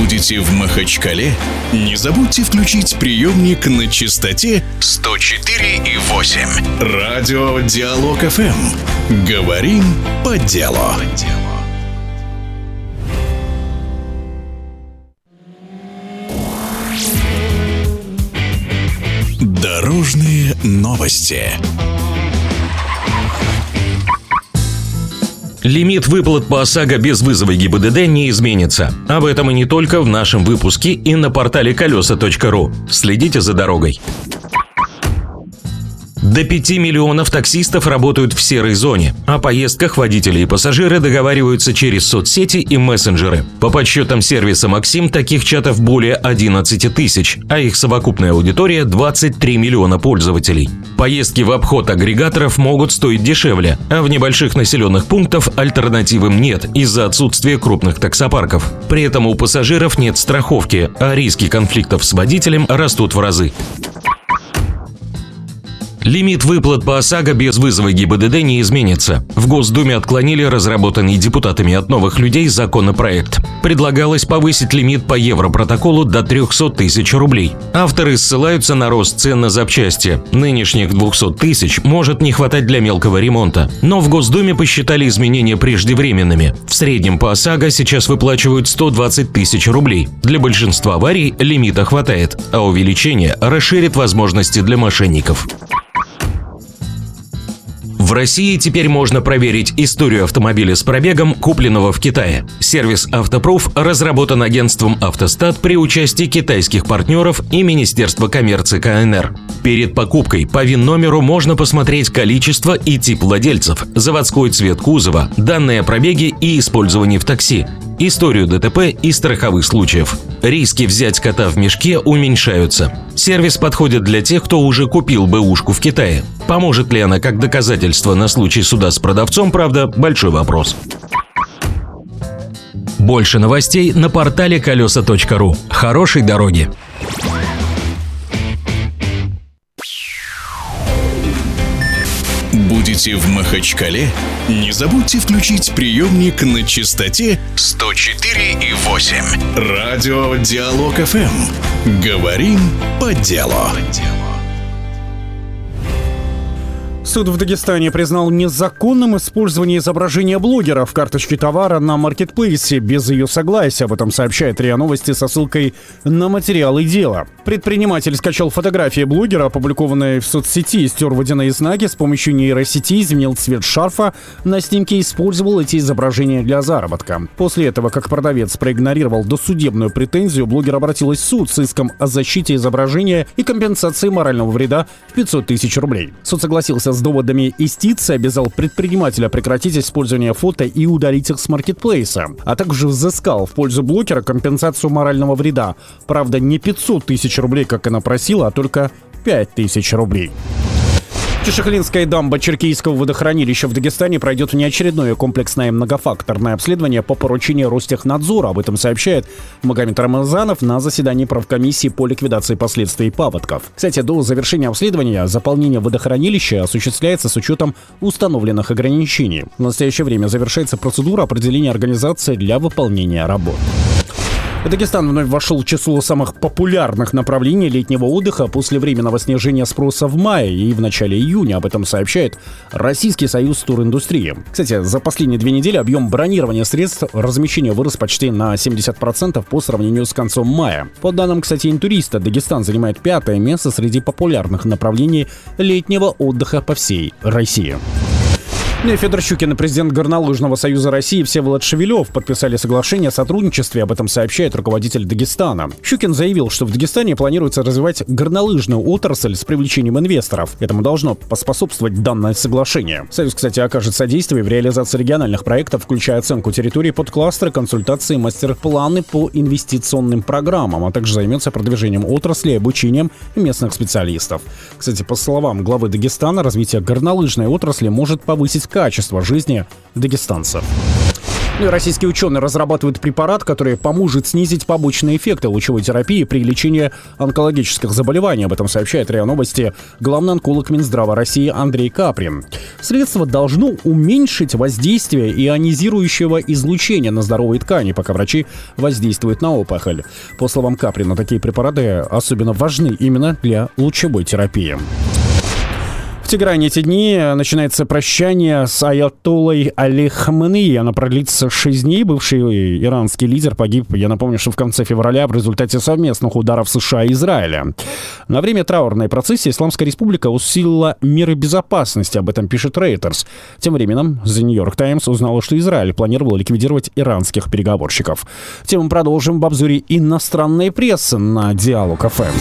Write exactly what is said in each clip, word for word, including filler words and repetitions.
Будете в Махачкале? Не забудьте включить приемник на частоте сто четыре и восемь. Радио Диалог эф эм. Говорим по делу. Дорожные новости. Лимит выплат по ОСАГО без вызова ГИБДД не изменится. Об этом и не только в нашем выпуске и на портале колеса точка ру. Следите за дорогой. До пяти миллионов таксистов работают в серой зоне. О поездках водители и пассажиры договариваются через соцсети и мессенджеры. По подсчетам сервиса «Максим» таких чатов более одиннадцати тысяч, а их совокупная аудитория – двадцать три миллиона пользователей. Поездки в обход агрегаторов могут стоить дешевле, а в небольших населенных пунктах альтернатив им нет из-за отсутствия крупных таксопарков. При этом у пассажиров нет страховки, а риски конфликтов с водителем растут в разы. Лимит выплат по ОСАГО без вызова ГИБДД не изменится. В Госдуме отклонили разработанный депутатами от «Новых людей» законопроект. Предлагалось повысить лимит по Европротоколу до трехсот тысяч рублей. Авторы ссылаются на рост цен на запчасти. Нынешних двухсот тысяч может не хватать для мелкого ремонта. Но в Госдуме посчитали изменения преждевременными. В среднем по ОСАГО сейчас выплачивают сто двадцать тысяч рублей. Для большинства аварий лимита хватает, а увеличение расширит возможности для мошенников. В России теперь можно проверить историю автомобиля с пробегом, купленного в Китае. Сервис «Автопруф» разработан агентством «Автостат» при участии китайских партнеров и Министерства коммерции ка эн эр. Перед покупкой по ВИН-номеру можно посмотреть количество и тип владельцев, заводской цвет кузова, данные о пробеге и использовании в такси, историю дэ тэ пэ и страховых случаев. Риски взять кота в мешке уменьшаются. Сервис подходит для тех, кто уже купил бэушку в Китае. Поможет ли она как доказательство на случай суда с продавцом, правда, большой вопрос. Больше новостей на портале колеса точка ру. Хорошей дороги! Будете в Махачкале? Не забудьте включить приемник на частоте сто четыре и восемь. Радио Диалог эф эм. Говорим по делу. Суд в Дагестане признал незаконным использование изображения блогера в карточке товара на маркетплейсе без ее согласия. Об этом сообщает РИА Новости со ссылкой на материалы дела. Предприниматель скачал фотографии блогера, опубликованные в соцсети, стер водяные знаки с помощью нейросети, изменил цвет шарфа на снимке и использовал эти изображения для заработка. После этого, как продавец проигнорировал досудебную претензию, блогер обратилась в суд с иском о защите изображения и компенсации морального вреда в пятьсот тысяч рублей. Суд согласился с доводами истицы, обязал предпринимателя прекратить использование фото и удалить их с маркетплейса, а также взыскал в пользу блогера компенсацию морального вреда. Правда, не пятьсот тысяч рублей, как она просила, а только пять тысяч рублей. Чешехлинская дамба Черкийского водохранилища в Дагестане пройдет внеочередное комплексное многофакторное обследование по поручению Ростехнадзора. Об этом сообщает Магомед Рамазанов на заседании правкомиссии по ликвидации последствий паводков. Кстати, до завершения обследования заполнение водохранилища осуществляется с учетом установленных ограничений. В настоящее время завершается процедура определения организации для выполнения работ. Дагестан вновь вошел в число самых популярных направлений летнего отдыха после временного снижения спроса в мае и в начале июня. Об этом сообщает Российский союз туриндустрии. Кстати, за последние две недели объем бронирования средств размещения вырос почти на семьдесят процентов по сравнению с концом мая. По данным, кстати, Интуриста, Дагестан занимает пятое место среди популярных направлений летнего отдыха по всей России. Федор Щукин и президент Горнолыжного союза России Всеволод Шевелев подписали соглашение о сотрудничестве, об этом сообщает руководитель Дагестана. Щукин заявил, что в Дагестане планируется развивать горнолыжную отрасль с привлечением инвесторов. Этому должно поспособствовать данное соглашение. Союз, кстати, окажет содействие в реализации региональных проектов, включая оценку территории под кластеры, консультации, мастер-планы по инвестиционным программам, а также займется продвижением отрасли и обучением местных специалистов. Кстати, по словам главы Дагестана, развитие горнолыжной отрасли может повысить качество жизни дагестанцев. Ну и российские ученые разрабатывают препарат, который поможет снизить побочные эффекты лучевой терапии при лечении онкологических заболеваний. Об этом сообщает РИА Новости главный онколог Минздрава России Андрей Каприн. Средство должно уменьшить воздействие ионизирующего излучения на здоровые ткани, пока врачи воздействуют на опухоль. По словам Каприна, такие препараты особенно важны именно для лучевой терапии. В Тегеране эти дни начинается прощание с аятоллой Али Хаменеи. Оно продлится шесть дней. Бывший иранский лидер погиб, я напомню, что в конце февраля в результате совместных ударов США и Израиля. На время траурной процессии Исламская Республика усилила меры безопасности. Об этом пишет Reuters. Тем временем The New York Times узнала, что Израиль планировал ликвидировать иранских переговорщиков. Тему мы продолжим в обзоре иностранной прессы на Диалог эф эм.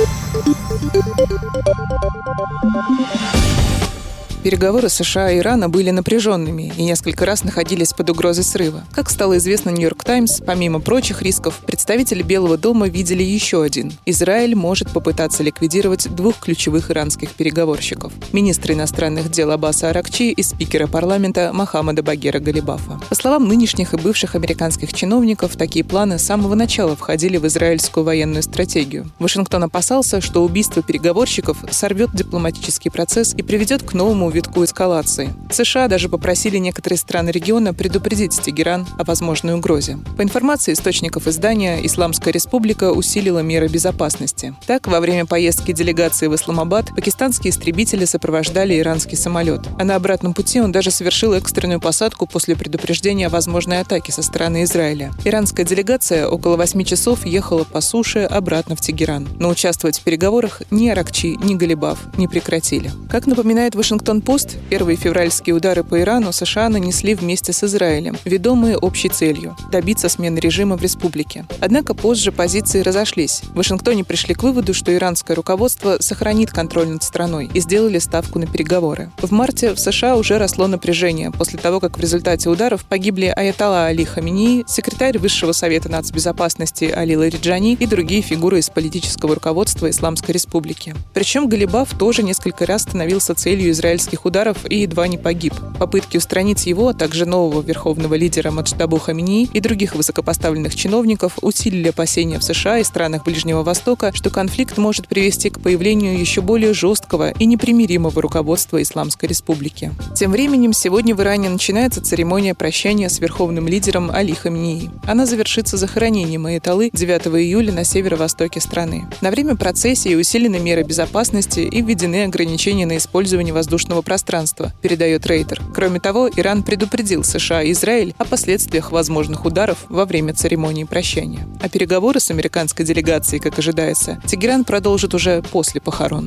Переговоры США и Ирана были напряженными и несколько раз находились под угрозой срыва. Как стало известно «Нью-Йорк Таймс», помимо прочих рисков, представители Белого дома видели еще один. Израиль может попытаться ликвидировать двух ключевых иранских переговорщиков – министра иностранных дел Аббаса Аракчи и спикера парламента Мохаммада Багера Галибафа. По словам нынешних и бывших американских чиновников, такие планы с самого начала входили в израильскую военную стратегию. Вашингтон опасался, что убийство переговорщиков сорвет дипломатический процесс и приведет к новому витку эскалации. США даже попросили некоторые страны региона предупредить Тегеран о возможной угрозе. По информации источников издания, Исламская Республика усилила меры безопасности. Так, во время поездки делегации в Исламабад пакистанские истребители сопровождали иранский самолет, а на обратном пути он даже совершил экстренную посадку после предупреждения о возможной атаке со стороны Израиля. Иранская делегация около восьми часов ехала по суше обратно в Тегеран. Но участвовать в переговорах ни Аракчи, ни Галибаф не прекратили. Как напоминает Вашингтон Пост, первые февральские удары по Ирану США нанесли вместе с Израилем, ведомые общей целью – добиться смены режима в республике. Однако позже позиции разошлись. В Вашингтоне пришли к выводу, что иранское руководство сохранит контроль над страной и сделали ставку на переговоры. В марте в США уже росло напряжение после того, как в результате ударов погибли аятолла Али Хаменеи, секретарь Высшего совета нацбезопасности Али Лариджани и другие фигуры из политического руководства Исламской Республики. Причем Галибаф тоже несколько раз становился целью израильских ударов и едва не погиб. Попытки устранить его, а также нового верховного лидера Маджтабу Хаминеи и других высокопоставленных чиновников усилили опасения в США и странах Ближнего Востока, что конфликт может привести к появлению еще более жесткого и непримиримого руководства Исламской Республики. Тем временем сегодня в Иране начинается церемония прощания с верховным лидером Али Хаменеи. Она завершится захоронением аятоллы девятого июля на северо-востоке страны. На время процессии усилены меры безопасности и введены ограничения на использование воздушного пространства, передает Рейтер. Кроме того, Иран предупредил США и Израиль о последствиях возможных ударов во время церемонии прощания. А переговоры с американской делегацией, как ожидается, Тегеран продолжит уже после похорон.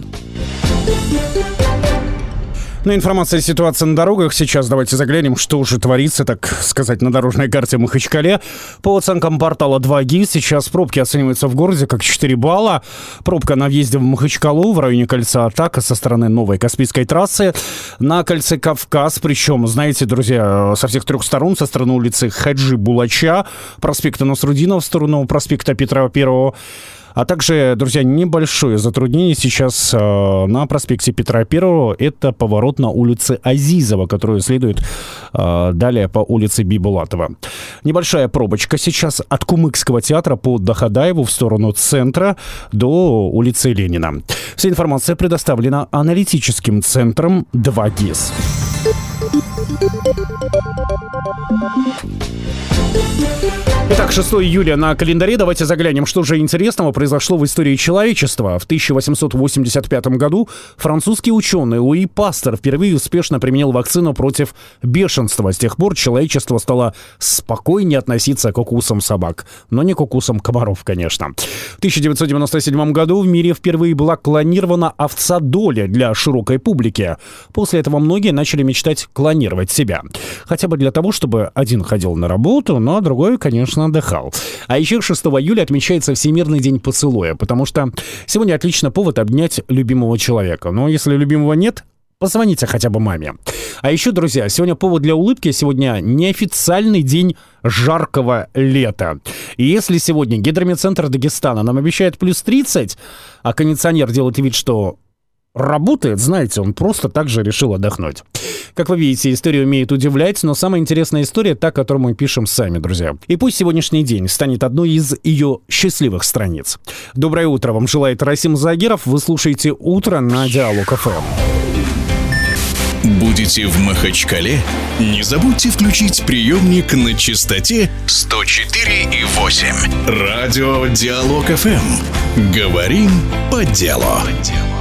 Ну, информация о ситуации на дорогах. Сейчас давайте заглянем, что уже творится, так сказать, на дорожной карте в Махачкале. По оценкам портала два гис, сейчас пробки оцениваются в городе как четыре балла. Пробка на въезде в Махачкалу в районе кольца Атака со стороны новой Каспийской трассы. На кольце Кавказ, причем, знаете, друзья, со всех трех сторон, со стороны улицы Хаджи Булача, проспекта Насрудинова в сторону проспекта Петра Первого. А также, друзья, небольшое затруднение сейчас э, на проспекте Петра Первого. Это поворот на улице Азизова, которую следует э, далее по улице Бибулатова. Небольшая пробочка сейчас от Кумыкского театра по Дахадаеву в сторону центра до улицы Ленина. Вся информация предоставлена аналитическим центром два гис. Итак, шестого июля на календаре. Давайте заглянем, что же интересного произошло в истории человечества. В тысяча восемьсот восемьдесят пятом году французский ученый Луи Пастер впервые успешно применил вакцину против бешенства. С тех пор человечество стало спокойнее относиться к укусам собак. Но не к укусам комаров, конечно. В тысяча девятьсот девяносто седьмом году в мире впервые была клонирована овца Долли для широкой публики. После этого многие начали мечтать клонировать себя. Хотя бы для того, чтобы один ходил на работу, но другой, конечно, отдыхал. А еще шестого июля отмечается Всемирный день поцелуя, потому что сегодня отлично повод обнять любимого человека. Но если любимого нет, позвоните хотя бы маме. А еще, друзья, сегодня повод для улыбки. Сегодня неофициальный день жаркого лета. И если сегодня гидрометцентр Дагестана нам обещает плюс тридцать, а кондиционер делает вид, что работает, знаете, он просто так же решил отдохнуть. Как вы видите, история умеет удивлять, но самая интересная история та, которую мы пишем сами, друзья. И пусть сегодняшний день станет одной из ее счастливых страниц. Доброе утро вам желает Расим Загиров. Вы слушаете «Утро» на Диалог ФМ. Будете в Махачкале? Не забудьте включить приемник на частоте сто четыре и восемь. Радио Диалог ФМ. Говорим по делу.